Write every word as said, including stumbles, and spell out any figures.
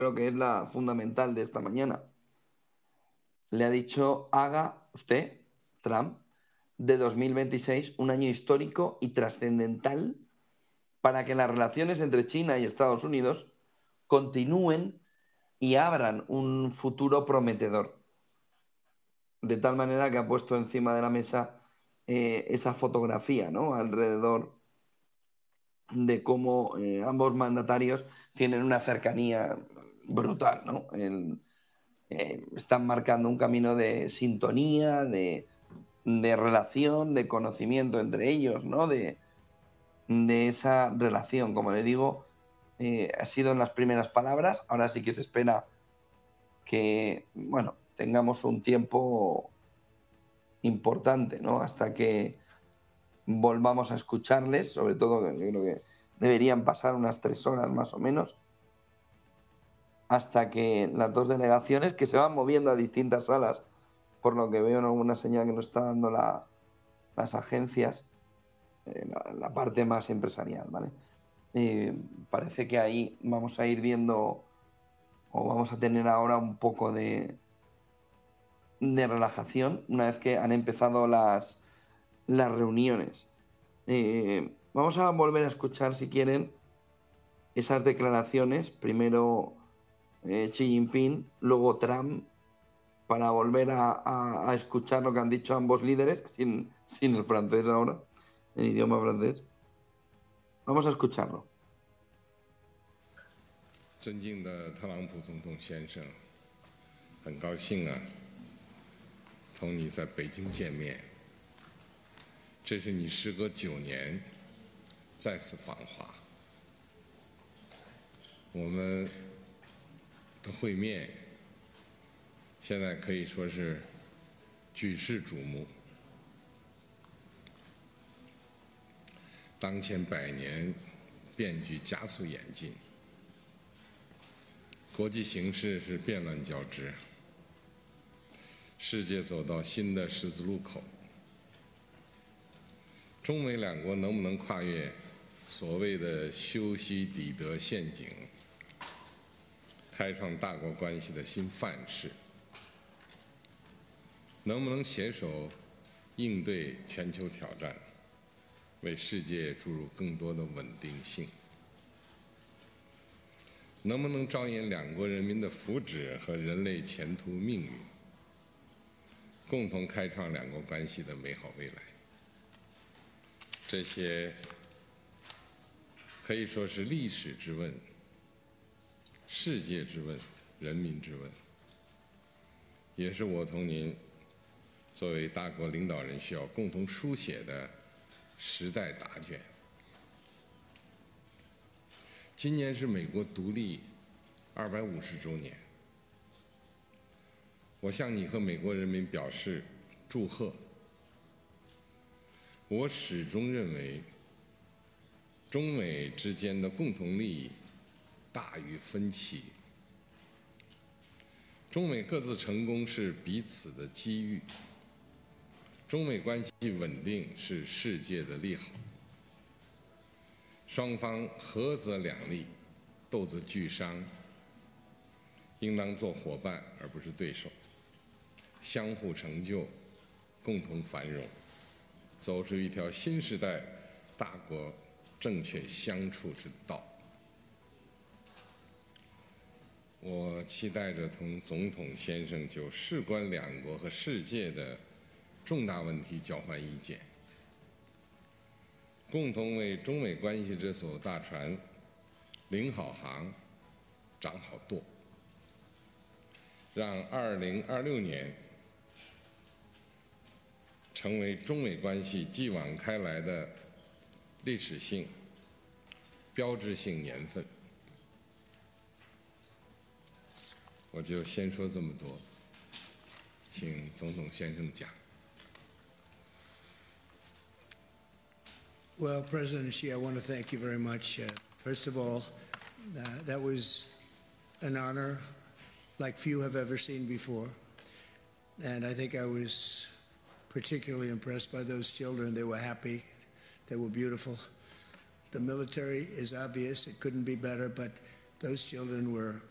creo que es la fundamental de esta mañana. Le ha dicho, haga usted, Trump, de dos mil veintiséis un año histórico y trascendental para que las relaciones entre China y Estados Unidos continúen y abran un futuro prometedor. De tal manera que ha puesto encima de la mesa eh, esa fotografía, ¿no?, alrededor de cómo eh, ambos mandatarios tienen una cercanía brutal, ¿no? El, eh, están marcando un camino de sintonía, de, de relación, de conocimiento entre ellos, ¿no? De, de esa relación, como le digo, eh, ha sido en las primeras palabras. Ahora sí que se espera que, bueno, tengamos un tiempo importante, ¿no?, hasta que volvamos a escucharles, sobre todo yo creo que deberían pasar unas tres horas más o menos, hasta que las dos delegaciones, que se van moviendo a distintas salas, por lo que veo en alguna señal que nos está dando la, las agencias, eh, la, la parte más empresarial, ¿vale? Eh, parece que ahí vamos a ir viendo, o vamos a tener ahora un poco de, de relajación una vez que han empezado las, las reuniones. Eh, vamos a volver a escuchar, si quieren, esas declaraciones. Primero eh, Xi Jinping, luego Trump, para volver a, a, a escuchar lo que han dicho ambos líderes, sin, sin el francés ahora, en idioma francés. Vamos a escucharlo. 尊敬的特朗普总统先生，很高兴啊，同你在北京见面。这是你时隔九年再次访华，我们的会面现在可以说是举世瞩目。当前百年变局加速演进。 国际形势是变乱交织，世界走到新的十字路口。中美两国能不能跨越所谓的修昔底德陷阱，开创大国关系的新范式？能不能携手应对全球挑战，为世界注入更多的稳定性？ 能不能着眼两国人民的福祉和人类前途命运，共同开创两国关系的美好未来？这些可以说是历史之问、世界之问、人民之问，也是我同您作为大国领导人需要共同书写的时代答卷。 今年是美国独立二百五十周年，我向你和美国人民表示祝贺。我始终认为，中美之间的共同利益大于分歧，中美各自成功是彼此的机遇，中美关系稳定是世界的利好。 双方合则两利，斗则俱伤。应当做伙伴而不是对手，相互成就，共同繁荣，走出一条新时代大国正确相处之道。我期待着同总统先生就事关两国和世界的重大问题交换意见。 共同为中美关系这艘大船领好航、掌好舵，让二零二六年成为中美关系继往开来的历史性、标志性年份。我就先说这么多，请总统先生讲。 Well, President Xi, I want to thank you very much. Uh, first of all, uh, that was an honor like few have ever seen before. And I think I was particularly impressed by those children. They were happy. They were beautiful. The military is obvious. It couldn't be better, but those children were